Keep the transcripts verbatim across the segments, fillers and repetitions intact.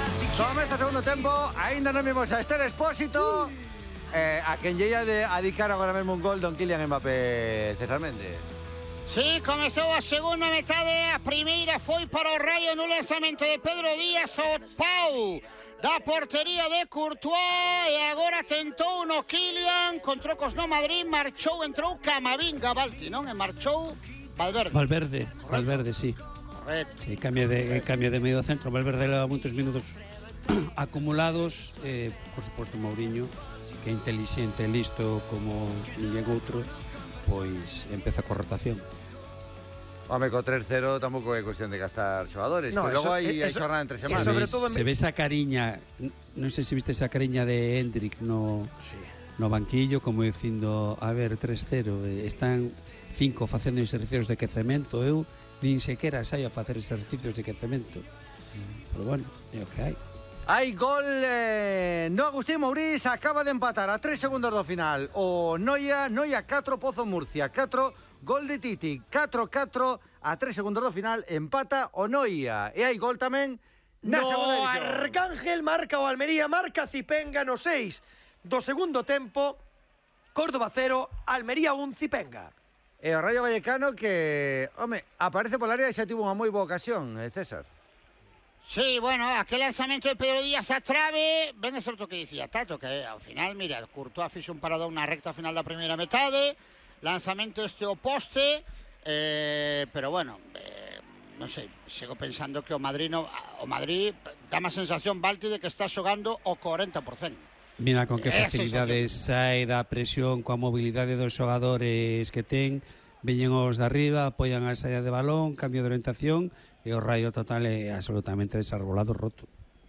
Comeza o segundo tempo, aínda non vimos a Esther Expósito, eh, a quen lle ia de adicar agora mesmo un gol don Kylian Mbappé, César Méndez. Sí, comezou a segunda metade, a primeira foi para o Rayo no lanzamento de Pedro Díaz, o pau da portería de Courtois, e agora tentou no Kylian, con trocos no Madrid, marchou, entrou Camavinga, Balti, non? E marchou Valverde. Valverde, Correcto. Valverde, sí. Correcto. Sí, cambio de, cambio de medio centro. Valverde leva moitos minutos acumulados, eh, por suposto Mourinho, que é inteligente e listo como ninguén outro, pois empeza coa rotación. Home, co tres cero tampouco é cuestión de gastar xogadores, no, que logo hai xornada entre semanas. Se ves, se ves a cariña, non sei se viste esa cariña de Hendrik no, sí. no banquillo, como dicindo, a ver, tres cero, están cinco facendo exercicios de quecemento, eu nin sequera saio a facer exercicios de quecemento. Mm. Pero bueno, é o que hai. Hai gol eh, no Agustín Mourís, acaba de empatar a tres segundos do final o Noia, Noia catro, Pozo Murcia catro, gol de Titi, catro catro a tres segundos do final, empata o Noia. E hai gol tamén na no, segunda división. Arcángel marca o Almería, marca Cipenga no seis do segundo tempo, Córdoba cero, Almería un, Cipenga. E o Rayo Vallecano que, home, aparece pola área e xa tivo unha moi boa ocasión, eh, César. Sí, bueno, aquel lanzamento de Pedro Díaz a trave, ben é certo que dicía Tato, que ao final, mira, Courtois fixo un paradón na recta final da primeira metade, lanzamento este ao poste, eh, pero bueno, eh, non sei, sigo pensando que o Madrid, no, o Madrid dá má sensación, Balti, de que está xogando o corenta por cento. Mira con que facilidades sae da presión, coa mobilidade dos xogadores que ten, veñen os de arriba, apoian a saída de balón, cambio de orientación, e o Rayo total é absolutamente desarbolado, roto.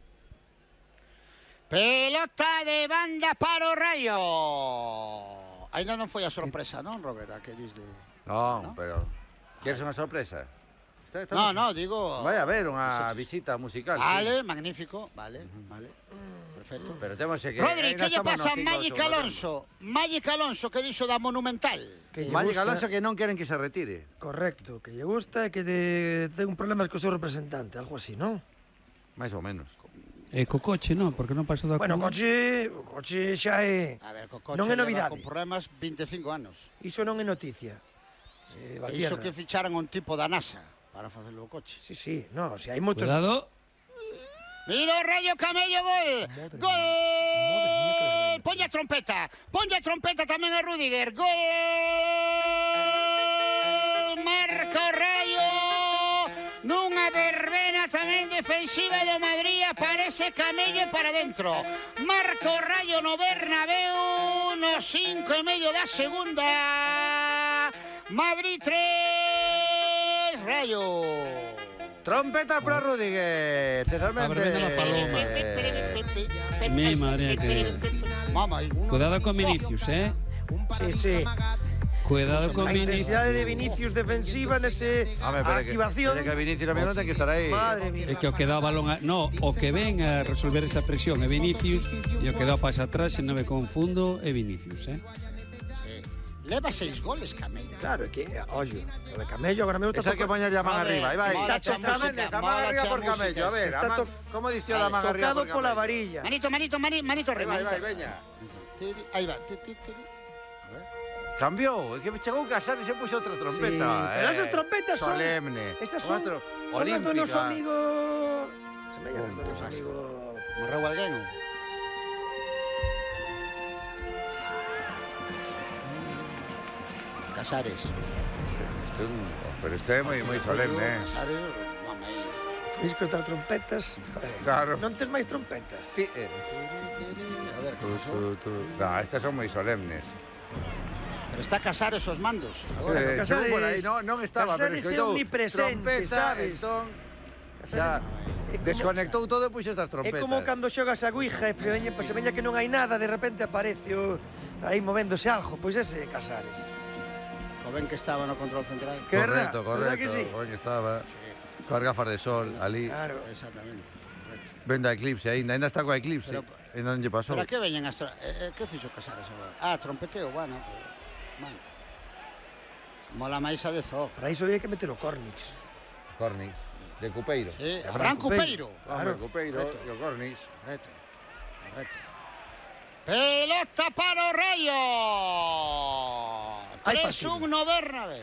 Pelota de banda para o Rayo. Ainda non foi a sorpresa, non, Robert, a que dis de... Non, ¿no? Pero... Queres unha sorpresa? Está, está no, no, digo... Vai a haber unha visita musical. Vale, sí. Magnífico, vale, uh-huh. vale. Perfecto. Pero temos que... Rodri, que lle pasa a Magic Alonso? Magic Alonso, que dixo da Monumental? Magic Alonso que non queren que se retire. Correcto, que lle gusta e que de, ten un problema co seu representante, algo así, non? Mais ou menos. E co coche, non? Porque non pasou da... Bueno, o coche, o coche xa é... A ver, co coche non é novidade. Con problemas vinte e cinco anos. Iso non é noticia. Sí, e iso que ficharan un tipo da NASA para facelo o coche. Sí, sí, no, si hai moitos... Cuidado. Mira o Rayo Camello, gol. Madre gol. Mía, ponlle a trompeta. Ponlle a trompeta tamén a Rudiger. Gol. Marca o Rayo. Nunha verbena tamén defensiva do Madrid, aparece Camello para dentro. Marca o Rayo no Bernabéu no cinco e medio da segunda. Madrid tres, Rayo. Trompeta para Rudiger, César Méndez. Abriendo la paloma. Mi madre que... Cuidado con Vinicius, eh. Sí, sí. Cuidado con Vinicius. A intensidade de Vinicius defensiva nese activación. Pero que Vinicius tamén non ten que estar aí. Madre mía. É que o que dá o balón a... No, o que ven a resolver esa presión é Vinicius e o que dá o pase atrás, se non me confundo, é Vinicius, eh. Leva seis goles, Camello. Claro, é que, ollo, o de Camello agora mesmo está... Esa que poña a man arriba, aí vai. Está tocando, a man arriba por Camello, a ver, como diste a man arriba por Camello? Tocado pola varilla. Manito, manito, manito arriba. Aí vai, veña. Aí va. Cambiou, é que chegou Casares e se puxo outra trompeta. Sí, pero esas trompetas son... Solemne. Esas son... Son as do noso amigo... Se me llamas do noso amigo... Morreu alguén? Casares. Este un... Pero este é moi moi solemne, eh. Casares, mame. Fris cortar trompetas, joder. Claro. Non tes máis trompetas. Sí. Eh. A ver, tú, tú, tú. No, estas son moi solemnes. Pero está Casares os mandos. Agora, eh, Casares por aí, non, non estaba, Casares pero é omnipresente, trompeta, sabes? Entón, xa desconectou todo e puxo estas trompetas. É como cando xogas a Ouija e se veña, se veña que non hai nada, de repente aparece o, aí movéndose algo, pois ese é Casares. O ben que estaba no control central. Que correcto, verdad, correcto. verdad que sí? O ben que estaba. Sí. Coas gafas de sol, ali. Claro. Exactamente. Correcto. Vendo a Eclipse ainda, ainda está coa Eclipse. Pero, ainda non lle pasou. Pero que veñen as... Eh, que fixo Casares agora? Ah, trompeteo, bueno. Bueno. Mola máis a de Zoo. Para iso había que meter o Cornix. Cornix. De Cupeiro. Sí, De Abraham Cupeiro. Claro, Cupeiro Correcto. e o Cornish. Correcto, correcto. Pelota para o Rayo. Hai tres partido. uno Bernabéu.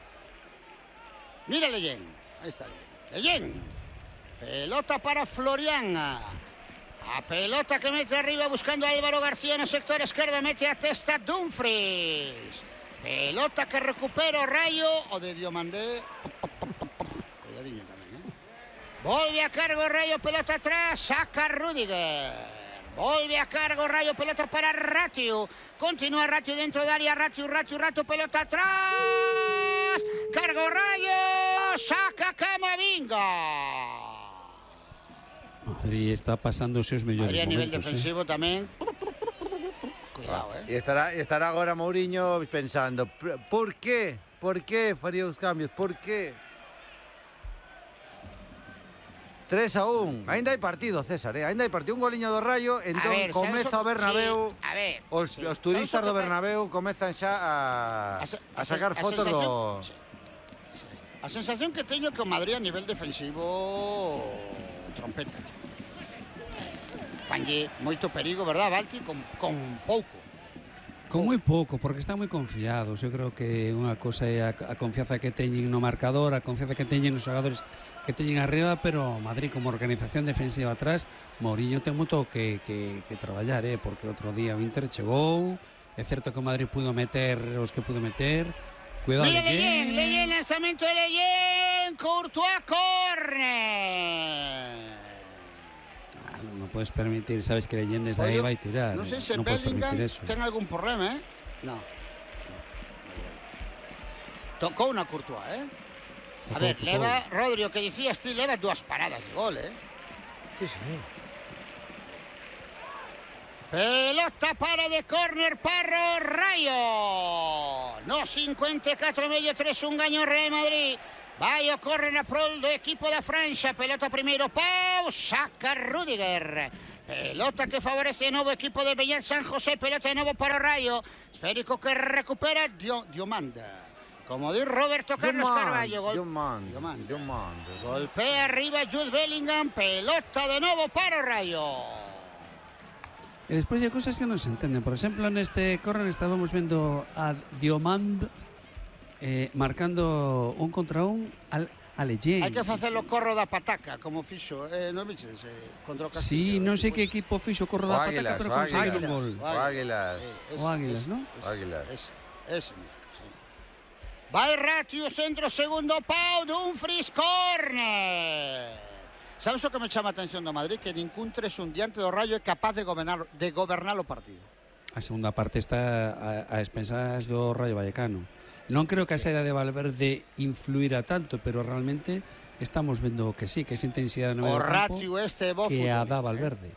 Mira Leyen. Ahí está Leyen. Leyen. Pelota para Florian. A pelota que mete arriba buscando a Álvaro García en el sector izquierdo. Mete a testa Dumfries. Pelota que recupera o Rayo. O de Diomandé. Cuidadinho también, ¿eh? Vuelve a cargo Rayo, pelota atrás. Saca Rüdiger. Vuelve a cargo Rayo, pelota para Ratiu. Continúa Ratiu dentro de área. Ratiu, Ratiu, Ratiu, pelota atrás. Cargo Rayo. Saca Camavinga. Madrid está pasando os seus mellores Madrid a nivel momentos, defensivo tamén. Cuidado, E eh. estará, estará agora Mourinho pensando, por qué? Por qué faría os cambios? Por qué? tres a uno. Ainda hai partido, César, eh? Ainda hai partido. Un goliño do Rayo, entón A ver, comeza sabes o Bernabéu. Sí, a ver. Os, sí. os turistas Sabes o do que pa- Bernabéu comezan xa a, A se- a sacar a fotos do... sensación- sí, sí. A sensación que teño que o Madrid a nivel defensivo trompeta. Fanlle moito perigo, verdad, Balti? Con, con pouco. Con moi pouco, porque están moi confiados. Eu creo que unha cosa é a, a confianza que teñen no marcador, a confianza que teñen nos xogadores que teñen arriba, pero Madrid como organización defensiva atrás, Mourinho ten moito que, que, que traballar, eh? Porque outro día o Inter chegou, é certo que o Madrid pudo meter os que pudo meter. Cuidado, Mira Leyen, Leyen. Leyen, lanzamiento de Leyen, Courtois, córner. Ah, non, non podes permitir, sabes que Leyen desde aí Oye, vai tirar. Non sei eh, se non podes Bellingham permitir eso. ten algún problema, eh? No. no. Tocou na Courtois, eh? A Tocou, ver, tocou. leva, Rodri, o que dicías ti, leva dúas paradas de gol, eh? Sí, sí. Pelota para de córner para o Rayo. No cincuenta e catro medio tres un gaño Real Madrid. Vai o córner a prol do equipo da Francia. Pelota primeiro Pau, saca Rüdiger. Pelota que favorece o novo equipo de Beñat San José. Pelota de novo para o Rayo. Esférico que recupera Dio, Diomanda. Como di Roberto Carlos Carballo. Gol... Diomande, Diomande. Diomande. Golpea arriba Jude Bellingham. Pelota de novo para o Rayo. E despois hai cousas que non se entenden. Por exemplo, neste córner estábamos vendo a Diomand eh, marcando un contra un al, a Leyen. Hai que facelo corro da pataca, como fixo, eh, non viches, eh, contra o Castillo. Sí, non sei que Pois- equipo fixo corro O da Águilas, pataca, pero o conseguiron Águilas. gol. O Águilas. Eh, ese, O Águilas, ese, ¿no? ese, Águilas. Ese, ese mismo, sí. Vai Ratiu, centro, segundo pau, Dumfries, córner. Sabes o que me chama a atención do Madrid? Que ningún tres un diante do Rayo é capaz de gobernar, de gobernar o partido. A segunda parte está a, a expensas do Rayo Vallecano. Non creo que a saída de Valverde influirá tanto, pero realmente estamos vendo que sí, que esa intensidade no O medio campo Ratiu este é bo que a futbolista, dá eh. Valverde.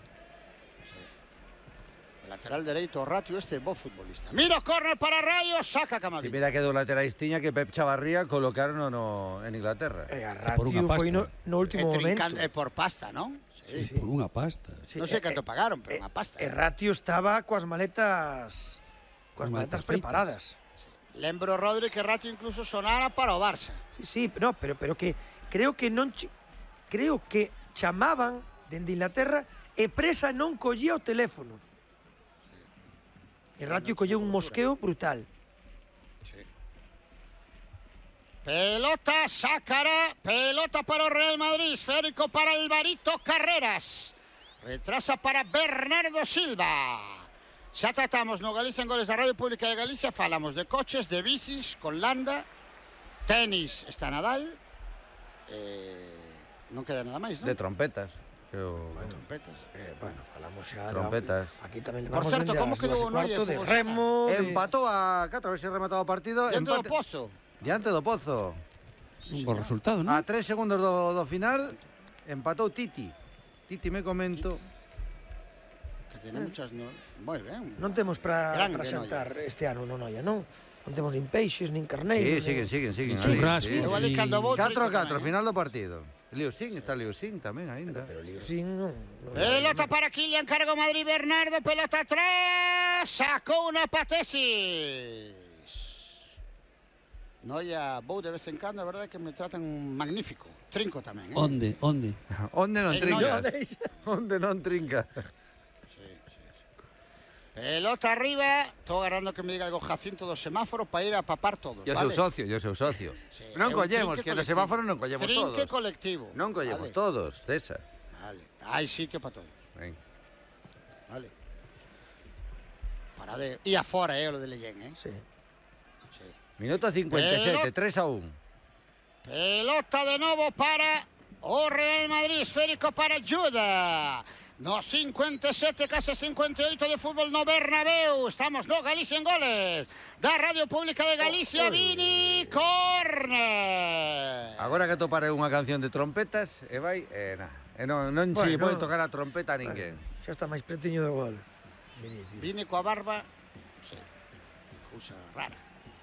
Lateral dereito, o Ratiu este é bo futbolista. Mira o córner para Rayo, saca Que Camavinga. mira que do laterais tiña que Pep Chavarría colocaron no, en Inglaterra. E a por unha Ratiu foi pasta. no, no último É trincante, momento. é por pasta, non? Sí, sí. Por unha pasta. Sí, Non sei e- canto e- pagaron, pero e- unha pasta. E Ratiu estaba coas maletas Coas coas maletas maletas feitas. preparadas. Lembro, Rodri, que Ratiu incluso sonara para o Barça. Sí, sí, no, pero pero que creo que non chi- creo que chamaban dende Inglaterra e Presa non collía o teléfono. E Ratiu colleu un mosqueo brutal. Sí. Pelota, sacará, pelota para o Real Madrid, esférico para Alvarito Carreras. Retrasa para Bernardo Silva. Xa tratamos no Galicia en Goles da Radio Pública de Galicia, falamos de coches, de bicis, con Landa, tenis, está Nadal, eh, non queda nada máis, non? De trompetas. Que o... Trompetas. Eh, bueno, falamos xa Trompetas. Aquí tamén Por levamos certo, dende como as quedou dúas e o Noia cuarto de de fútbol remo, de- Empatou a catro, a ver se rematado o partido. Dentro do Empate- pozo. Diante do Pozo. Un bo resultado, non? A tres segundos do, do final, empatou Titi. Titi me comento. Que tiene muchas... No... Moi ben. non temos para Grande, para xantar este ano no Noia, non? Non temos nin peixes, nin carneiros. Sí, siguen, siguen, siguen. Nin churrascos, Sí, Igual sí. e cando vou catro a trito catro, tamén, eh. final do partido. Liu Sin, está Liu Sin tamén aínda. Pero lío sin, non, non, Pelota para Kylian, cargo Madrid, Bernardo, pelota atrás, sacou unha patesis. Noia, vou de vez en cando, a verdade que me tratan magnífico. trinco tamén, eh? Onde, onde? Onde non En trinca? Noia. Onde non trinca? Sí, sí, sí. Pelota arriba, estou agardando que me diga algo Jacinto do semáforo para ir a papar todos, Yo vale? seu socio, yo seu socio. Sí, Non é un collemos, trinque que no colectivo. semáforo non collemos Trinque todos. colectivo. Non collemos vale. todos, César. Vale, hai sitio para todos, Ven. vale. Para de... E afora, eh, lo de Lellén, eh? Sí. Sí. Minuto cincuenta y siete, Pelota. tres a uno. Pelota de novo para o Real Madrid, esférico para Juda. No cincuenta e sete, case cincuenta e oito de fútbol no Bernabéu. Estamos no Galicia en goles. Da Radio Pública de Galicia, Vini Corner. Agora que topare unha canción de trompetas, e vai, e na. E non, non Bueno, si pode tocar a trompeta a ninguén. Xa está máis pretiño do gol. Vinicius. Vini coa barba, sí, cousa rara.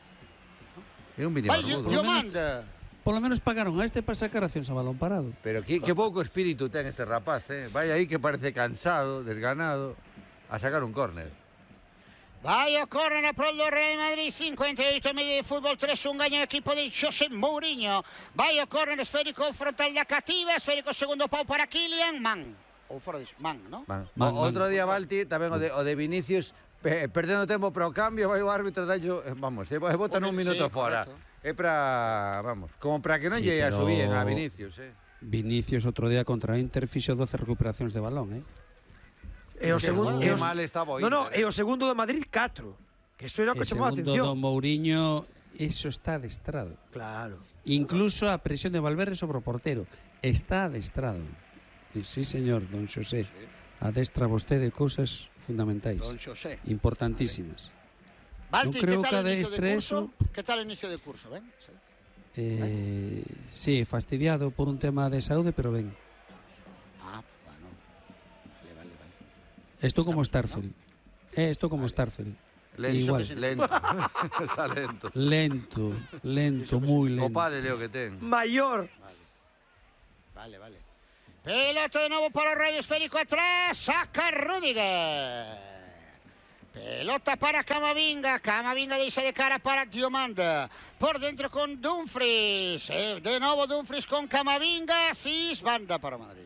É un mini Vai, barbudo. yo manda. Polo menos pagaron a este para sacar accións a balón parado. Pero que, que pouco espírito ten este rapaz, eh? Vai aí que parece cansado, desganado, a sacar un córner. Vai o córner a prol do Real Madrid, cincuenta e oito medio de fútbol, tres un gaña o equipo de José Mourinho. Vai o córner esférico frontal da cativa, esférico segundo pau para Kylian Mann. Ou fora disso, Mann, non? Man. Man, O, outro man. día, Balti, tamén o de, o de Vinicius, pe, perdendo tempo para o cambio, vai o árbitro dallo, eh, vamos, e bota Un nun min- minuto sí, fora. correcto. É para, vamos, como para que non Sí, lle a pero- subir a Vinicius, eh. Vinicius outro día contra a Inter fixo doce recuperacións de balón, eh? E o Que segundo... que e o- mal estaba o No, no, Inter, e o segundo do Madrid, catro. Que eso era o E que chamou a segundo do atención. Mourinho, eso está adestrado. Claro. Incluso a presión de Valverde sobre o portero. Está adestrado. E sí, señor, don Xosé. Adestra vostede cousas fundamentais. Don Xosé. Importantísimas. Balti, Non creo que tal que o inicio de adestre curso? eso. Que tal o inicio de curso, ben? Sí. Eh, sí, fastidiado por un tema de saúde, pero ben. Ah, bueno. Vale, vale, vale. Estou como Está ben, Starfield. Eh, estou como Starfield. lento, Igual. lento. Está lento. Lento, lento, moi O lento. padre Leo que ten. Maior. Vale, vale. Pelota de novo para o rayo esférico atrás. Saca Rüdiger. Pelota para Camavinga. Camavinga deixa de cara para Diomanda. Por dentro con Dumfries. Eh, de novo Dumfries con Camavinga. Cis banda para Madrid.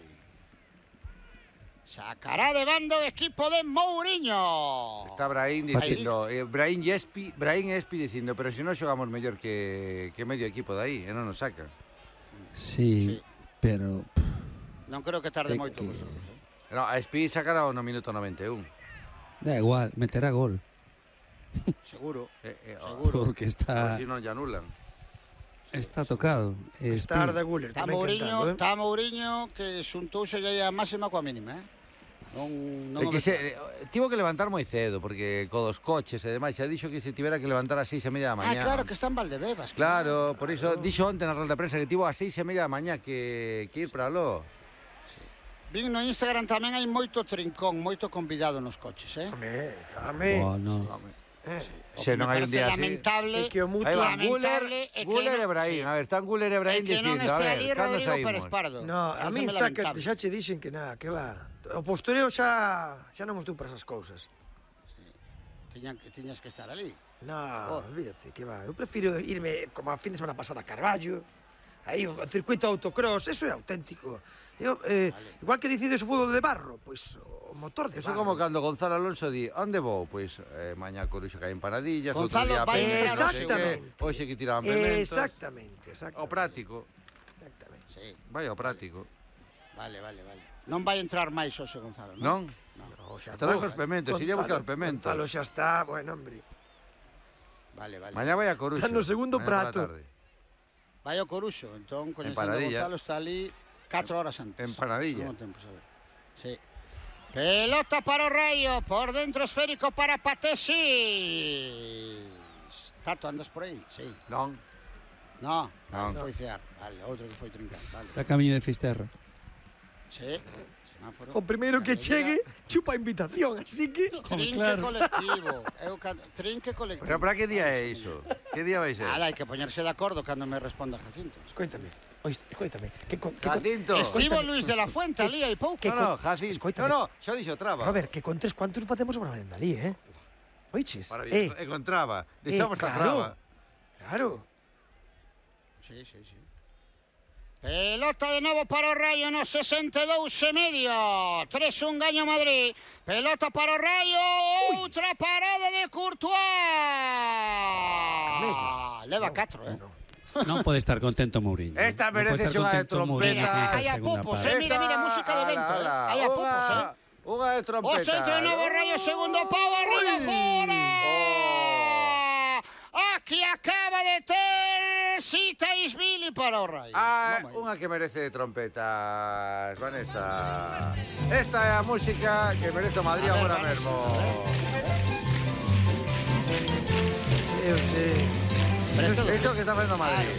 Sacará de banda o equipo de Mourinho. Está Brahim dicindo, eh, Brahim e Espi, Brahim e Espi dicindo, pero se non xogamos mellor que, que medio equipo de aí, e non nos saca. Sí, Sí. pero pff, Non creo que tarde É moito. que- vosotros, eh. No, a Espi sacará no minuto noventa e un. da igual, meterá gol. Seguro. Eh, eh, Seguro. Porque está, Si non lle anulan. está tocado. Eh, Está Spin. Arda Güler Está tamén Mourinho, cantando, eh? está Mourinho que xuntouse ya a máxima coa mínima, eh? Non, non É o que ves se, claro. eh, tivo que levantar moi cedo, porque co dos coches e demais, xa dixo que se tivera que levantar a seis e media da Ah, mañá. claro, que está en Valdebebas. Claro, por iso dixo onte na rueda de prensa que tivo a seis e media da mañá que, que ir para lo. Vin no Instagram tamén hai moito trincón, moito convidado nos coches, eh? Home, home. Oh, no. Eh, O Se que non me hai un parece día así. lamentable, É que o mutuo- Aí va, lamentable Guller, é que Guller e non- Brahim. sí. A ver, están Guller e É Brahim que non dicindo, a este ver, ali cando Rodrigo Pérez saímos? Pardo. No, a min Pareceme xa que lamentable. xa che dixen que nada, que va. O postureo xa xa non estou para esas cousas. Tiñan, tiñas que estar ali. No, favor. olvídate, que va. Eu prefiro irme como a fin de semana pasada a Carballo, aí o circuito autocross, eso é auténtico. Eu, eh, Vale. igual que dicides o fútbol de barro, pois o motor de Eso barro. como cando Gonzalo Alonso di, onde vou? Pois eh, mañá Coruxo que hai empanadillas, outro Gonzalo día vai pementos, entrar, non sei que, exactamente. hoxe que tiraban pementos. Exactamente, exactamente. O práctico, Exactamente. Sí, vai ao práctico, vale, vale, vale. Non vai entrar máis hoxe Gonzalo, non? non? No, xa Hasta logo está. os pementos, iría a buscar os Gonzalo- pementos. Gonzalo xa está, bueno, hombre. Vale, vale. Mañá vai a Coruxo. Está no segundo mañá pola prato. tarde. Vai ao Coruxo, entón coñecendo a Empanadilla. Gonzalo está ali catro horas antes. Empanadilla. Non o tempo, saber. Sí. Pelota para o Rayo, por dentro esférico para Patesi. Tato, andas por aí? Sí. Non, No, Non. non foi fear. Vale, outro que foi trincar, vale. Está camiño de Fisterra. Sí. Semáforo. O primeiro que Galería. chegue chupa a invitación, así que Trinque Claro. colectivo. Eu can... Trinque colectivo. pero para que día é iso? Que día vai ser? Nada, hai que poñerse de acordo cando me responda Jacinto. escoítame. Oíste, escoítame. Que, con- que con- Jacinto. Estivo Luis de la Fuente ali hai pouco. que No, no, con- Jacinto. escoítame. No, no, xa dixo traba. Robert, que con tres cuantos facemos para venda ali, eh? Oiches? Maravilloso. Eh, Encontraba. Deixamos a claro. traba. claro. Sí, sí, sí. Pelota de novo para o Raio no sesenta e dous e medio. tres un gaño Madrid. Pelota para o Raio. Outra parada de Courtois. Leva catro, eh. Non pode estar contento Mourinho. Esta Non pode merece estar unha de contento Mourinho trompeta. nesta Hai a segunda popos, parte. eh. Mira, mira, música de vento, eh. Hai a popos, eh. Unha de O trompeta. centro de novo Raio, segundo pau, arriba, fora. Aquí acaba de ter Sita Isbili para o Raio. Ah, unha que merece trompetas, Vanessa. Esta é a música que merece o Madrid agora mesmo. Eu sei. Isto que está facendo Madrid.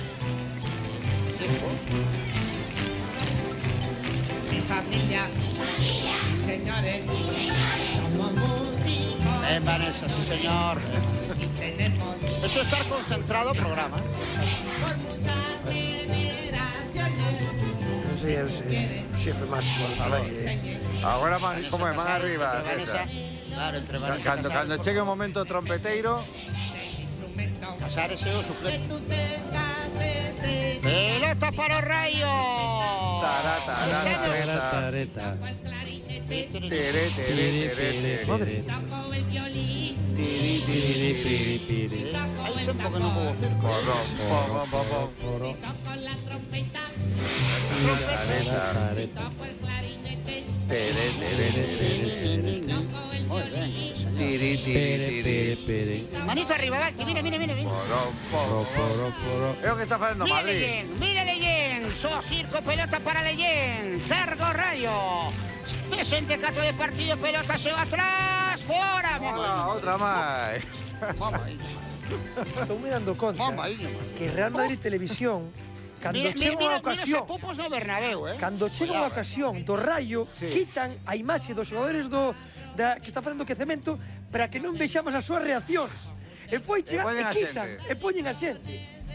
Mi familia, señores, somos músicos Ben, Vanessa, sí, señor. y tenemos Eso es estar concentrado programa. por muchas generaciones. Eu sei, eu sei. Xefe máximo do Valle. Agora man, como é, man arriba. Entre Vanessa, César. claro, entre Vanessa Cando, Casares. cando chegue o momento trompeteiro, Casares é o Que suplente. tú tengas ese Pelota para o Raio. tará, tará, tará, Tareta. tere, tere, tere, tere, toco el violín, tiri, tiri, tiri, Piri. Hai tempo que non vou ao circo. porrón, pom, pom, pom, pom. toco la trompeta, Tareta, Tareta. toco el clarinete, tere, tere, tere, toco el Moi ben. tiri, tiri, Pere, tiri, pere, pere. Manito arriba, Valti, mira, mira, mira. mira. porrón, pom, Poro, pom. poro, poro. É o que está facendo Mira Madrid. Leyen, mira Leyen, so circo, pelota para Leyen, cargo Rayo, sesenta e catro de partido, pelota se va atrás, fora, Hola, mamá, outra máis. mamá, Estou me dando conta mamá, que Real Madrid Televisión, cando mira, mira, chega mira, unha mira, ocasión, se popos no Bernabéu, eh. cando chega unha ocasión do Raio, Sí. quitan a imaxe dos xogadores do da que está facendo o quecemento para que non vexamos as súas reaccións. E foi chegar poñen e a quitan, xente. e poñen a xente.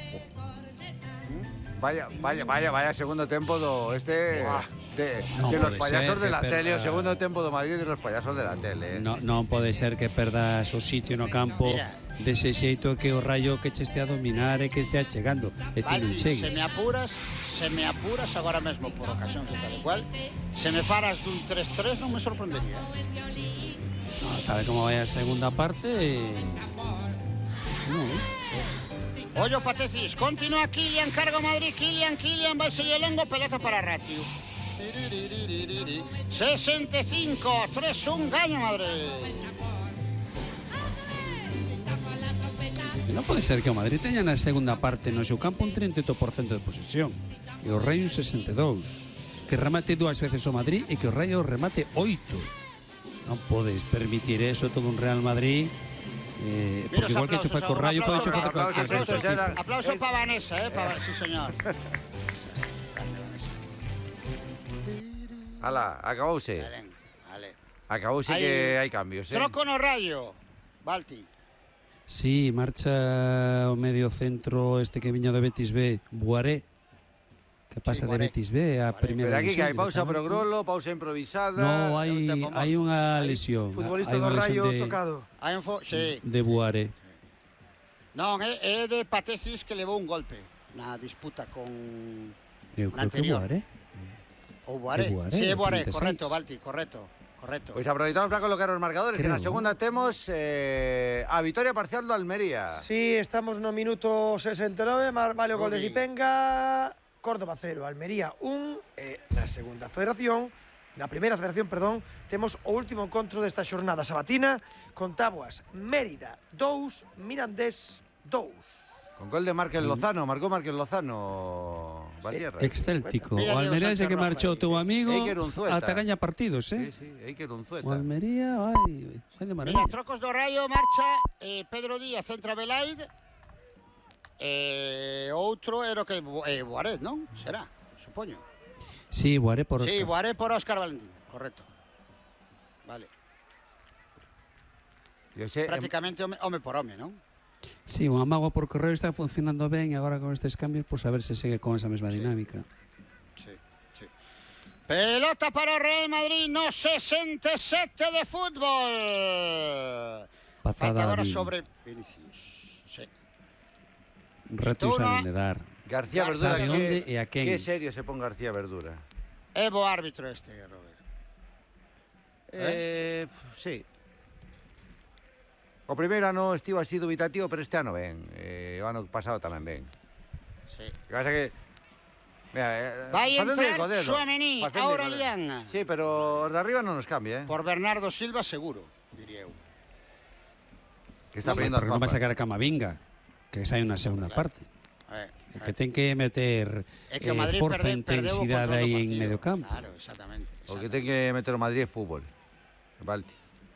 Vaya, vaya, vaya, vaya segundo tempo do este de, No de los pode payasos ser de que la tele, o perda- segundo tempo do Madrid de los payasos de la tele. No, non pode ser que perdas o sitio no campo Mira. dese xeito que o Rayo que che estea a dominar e que estea chegando e ti non Valti, chegues. se me apuras, se me apuras agora mesmo por ocasión que tal e cual, se me faras dun tres tres non me sorprendería. No, sabe como vai a segunda parte e... No, Ollo Patecis, continúa Kylian, cargo Madrid, Kylian, Kylian, vai seguir longo, pelota para Ratio. sesenta e cinco, tres un, gaño Madrid. non pode ser que o Madrid teña na segunda parte no seu campo un trinta e oito por cento de posesión e o Rayo un sesenta e dous. Que remate dúas veces o Madrid e que o Rayo remate oito. Non podes permitir eso todo un Real Madrid. Eh, porque igual que cho fai co Rayo, pode cho facer aplausos, cualquier aplausos, outro aplausos, equipo. Aplauso para Vanessa, eh, pa... sí señor. Ala, acabouse. Vale, vale. Acabouse Hai- que hai cambios, eh. Troco no Rayo, Balti. Sí, marcha o medio centro este que viña do Betis B, Buaré, que pasa de Buaré. Betis B a Buaré. primeira Pero aquí que hai división pausa pro directamente. grolo, pausa improvisada. No, hai, un tempo mal. hai unha lesión. Futbolista hai do unha lesión Rayo de, tocado. Hai un fo... Sí. de Buaré. Non, é, é de Patecis que levou un golpe na disputa con Eu Na creo que anterior. Buaré. o Buaré. É Buaré, Sí, é o Buaré, trinta e seis. correcto, Balti, correcto, correcto. Pois aproveitamos para colocar os marcadores, que Creo, na segunda temos eh, a vitoria parcial do Almería. Sí, estamos no minuto sesenta e nove, mar- vale o gol de Rubín. Zipenga, Córdoba cero, Almería un, e na segunda federación, na primeira federación, perdón, temos o último encontro desta xornada sabatina, con táboas Mérida dous, Mirandés dous. Con gol de Márquez Lozano, marcou Márquez Lozano Valierra. Ex-Céltico. Mira, O Almería Dios, ese que Sánchez marchou Roja. teu amigo Eiker Unzueta. ata gaña partidos, Sí, eh? sí, hai que ir un O zueta. Almería, vai, vai de Mira, maravilla. trocos do Rayo, marcha eh, Pedro Díaz, centra Belaid. Eh, outro era o que eh, Buaré, non? Será, supoño. Sí, Buaré por Sí, Óscar. Buaré por Óscar Valentín, correcto. Vale, Eu sei, em, prácticamente home, home por home, non? Sí, unha mágoa por correo está funcionando ben e agora con estes cambios, pois a ver se segue con esa mesma Sí. dinámica. Sí, sí. Pelota para o Real Madrid no sesenta e sete de fútbol. Falta Patada agora Vini. sobre Vinicius. Sí. Retos Toda- a de dar. García Ya Verdura, sabe que, onde e a quen. que serio se pon García Verdura. É bo árbitro este, Robert. Eh, sí. O primeiro ano estivo así dubitativo, pero este ano ben. Eh, o ano pasado tamén ben. Sí. O que pasa que... Mira, eh, Vai facéndole entrar co dedo, Tchouaméni, facéndole ahora co dedo. Lianga. Sí, pero os de arriba non nos cambia, eh. Por Bernardo Silva seguro, diría eu. Que está Sí, pedindo as porque non vai papas. sacar a Camavinga, que sai unha segunda Claro. parte. Eh, É que ten que meter É que o eh, Madrid forza e perde, perdeu o intensidade control do aí en partido. medio campo. Claro, exactamente. O que exactamente. ten que meter o Madrid é fútbol. Balti.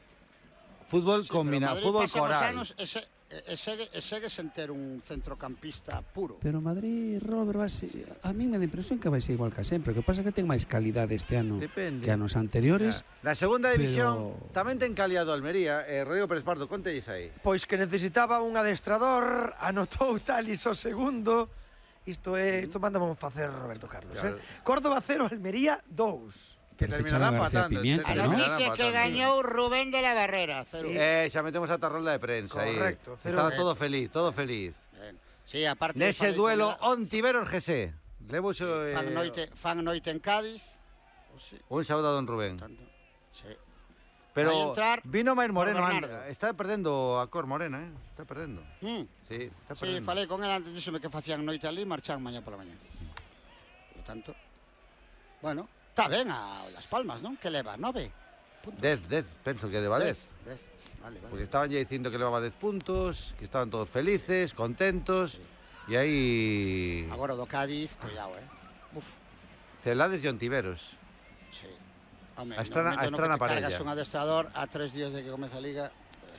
Fútbol Sí, pero combinado, Madrid fútbol pasa os coral. anos e, se, e, segue, e segue sen ter un centrocampista puro. Pero Madrid, Robert, vai ser, a mí me dá a impresión que vai ser igual que sempre. O que pasa é que ten máis calidade este ano Depende. que anos anteriores. Na segunda división pero- tamén ten caliado Almería. Eh, Rodrigo Pérez Pardo, contelles aí. Pois que necesitaba un adestrador, anotou Talis o segundo. Isto é, isto mandamos facer Roberto Carlos, Claro. eh? Córdoba cero, Almería dous. Que Pero terminarán ficharon a García empatando. Pimienta, A ¿no? terminarán noticia que empatando. gañou Rubén de la Barrera. Cero. Eh, xa metemos a rolda de prensa aí. Correcto, cero. Estaba todo feliz, todo feliz. Ben. Sí, aparte Nese falei duelo con ela, Ontiveros G C. Levo xo, eh, fan noite, fan noite en Cádiz. O sí, un saúdo a don Rubén. tanto. Sí. Pero Vai entrar vino máis moreno, por anda. Bernardo. Está perdendo a cor morena, eh? Está perdendo. Mm. Sí, está Sí, perdendo. falei con ela antes, díxome que facían noite ali e marchan mañá pola mañá. Por lo tanto, bueno, está ben a Las Palmas, non? Que leva nove puntos. Dez, dez, penso que deba dez. Dez. Vale, vale. Porque estaban ya dicindo que levaba dez puntos, que estaban todos felices, contentos, e aí Agora o do Cádiz, cuidado, eh. Uf, Celades e Ontiveros. sí. Home, A estrana- no a momento no estrana que te cargas parella. un adestrador a tres días de que comeza a Liga.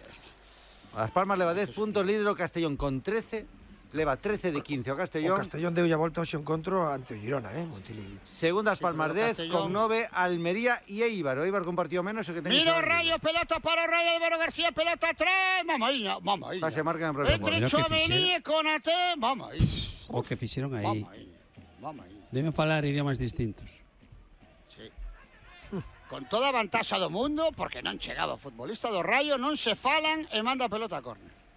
Las Palmas leva dez puntos, líder o Castellón con trece, leva trece de quince o O Castellón. Castellón deu a volta hoxe encontro ante o Girona, eh, Montilivi. Segundas Sí, Palmas pero dez, Castellón- con nove Almería e Eibar. O Eibar compartió menos o que ten que Mira o ser Rayo, pelota para o Rayo, Álvaro García, pelota tres, mamaíña, mamaíña. Xa se marcan en problema. Entre Bueno, que Tchouaméni fixera- e Konaté, mamaíña. O que fixeron aí. Mamaíña, mamaíña. Deben falar idiomas distintos. Sí. Con toda a vantaxa do mundo, porque non chegaba o futbolista do Rayo, non se falan e manda a pelota a córner.